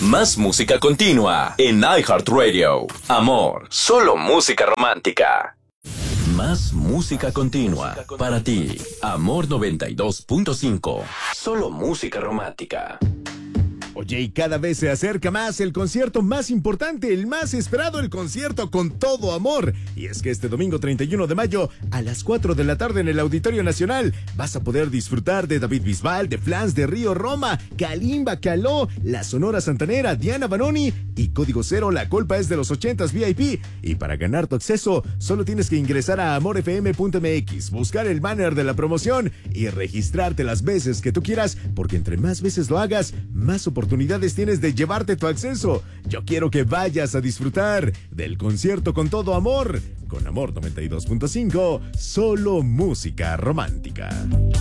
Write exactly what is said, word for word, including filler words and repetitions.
Más música continua en iHeartRadio. Amor, solo música romántica. Más música continua para ti. Amor noventa y dos punto cinco. Solo música romántica. Oye, y cada vez se acerca más el concierto más importante, el más esperado, el concierto Con Todo Amor. Y es que este domingo treinta y uno de mayo, a las cuatro de la tarde en el Auditorio Nacional, vas a poder disfrutar de David Bisbal, de Flans, de Río Roma, Kalimba, Caló, La Sonora Santanera, Diana Banoni y Código Cero, La Culpa es de los ochentas V I P. Y para ganar tu acceso, solo tienes que ingresar a amor f m punto m x, buscar el banner de la promoción y registrarte las veces que tú quieras, porque entre más veces lo hagas, más oportunidades oportunidades tienes de llevarte tu acceso. Yo quiero que vayas a disfrutar del concierto Con Todo Amor, con Amor noventa y dos punto cinco, solo música romántica.